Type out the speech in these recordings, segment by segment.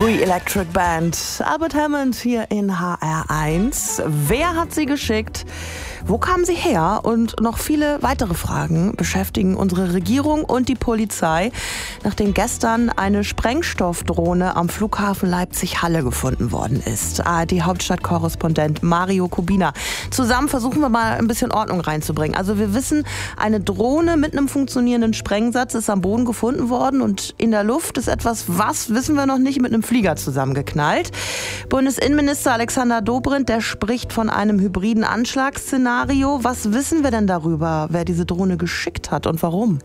We Electric Band. Albert Hammond hier in HR1. Wer hat sie geschickt? Wo kamen sie her? Und noch viele weitere Fragen beschäftigen unsere Regierung und die Polizei, nachdem gestern eine Sprengstoffdrohne am Flughafen Leipzig-Halle gefunden worden ist. ARD-Hauptstadtkorrespondent Mario Kubina. Zusammen versuchen wir mal ein bisschen Ordnung reinzubringen. Also wir wissen, eine Drohne mit einem funktionierenden Sprengsatz ist am Boden gefunden worden und in der Luft ist etwas, was wissen wir noch nicht, mit einem Flieger zusammengeknallt. Bundesinnenminister Alexander Dobrindt, der spricht von einem hybriden Anschlagsszenario. Was wissen wir denn darüber, wer diese Drohne geschickt hat und warum?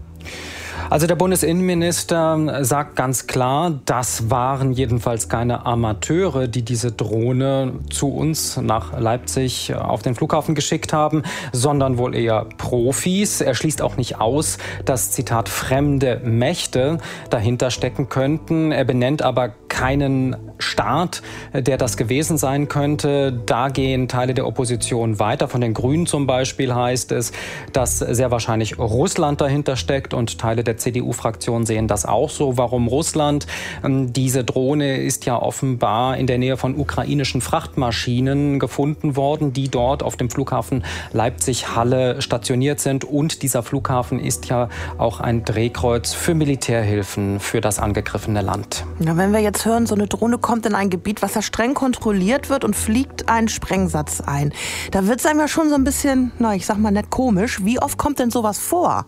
Also der Bundesinnenminister sagt ganz klar, das waren jedenfalls keine Amateure, die diese Drohne zu uns nach Leipzig auf den Flughafen geschickt haben, sondern wohl eher Profis. Er schließt auch nicht aus, dass, Zitat, fremde Mächte dahinter stecken könnten. Er benennt aber keinen Staat, der das gewesen sein könnte. Da gehen Teile der Opposition weiter. Von den Grünen zum Beispiel heißt es, dass sehr wahrscheinlich Russland dahinter steckt, und Teile der CDU-Fraktion sehen das auch so. Warum Russland? Diese Drohne ist ja offenbar in der Nähe von ukrainischen Frachtmaschinen gefunden worden, die dort auf dem Flughafen Leipzig-Halle stationiert sind. Und dieser Flughafen ist ja auch ein Drehkreuz für Militärhilfen für das angegriffene Land. Ja, wenn wir jetzt hören, so eine Drohne kommt in ein Gebiet, was ja streng kontrolliert wird, und fliegt einen Sprengsatz ein, da wird es einem ja schon so ein bisschen, ich sag mal nicht komisch. Wie oft kommt denn sowas vor?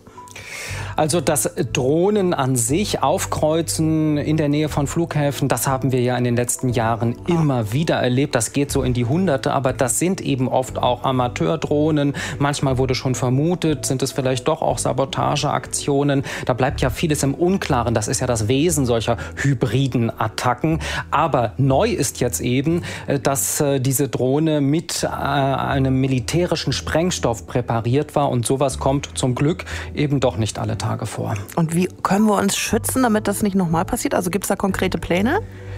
Also dass Drohnen an sich aufkreuzen in der Nähe von Flughäfen, das haben wir ja in den letzten Jahren immer wieder erlebt. Das geht so in die Hunderte, aber das sind eben oft auch Amateurdrohnen. Manchmal wurde schon vermutet, sind es vielleicht doch auch Sabotageaktionen. Da bleibt ja vieles im Unklaren. Das ist ja das Wesen solcher hybriden Attacken. Aber neu ist jetzt eben, dass diese Drohne mit einem militärischen Sprengstoff präpariert war, und sowas kommt zum Glück eben doch nicht alle Tage vor. Und wie können wir uns schützen, damit das nicht nochmal passiert? Also gibt es da konkrete Pläne?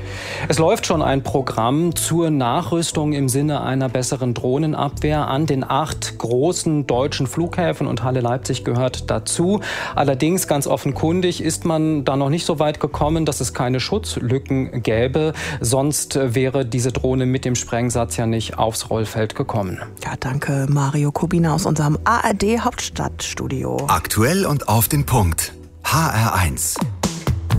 Es läuft schon ein Programm zur Nachrüstung im Sinne einer besseren Drohnenabwehr an den 8 großen deutschen Flughäfen, und Halle Leipzig gehört dazu. Allerdings, ganz offenkundig, ist man da noch nicht so weit gekommen, dass es keine Schutzlücken gäbe. Sonst wäre diese Drohne mit dem Sprengsatz ja nicht aufs Rollfeld gekommen. Ja, danke Mario Kubina aus unserem ARD Hauptstadtstudio. Aktuell und auf den Punkt. HR1.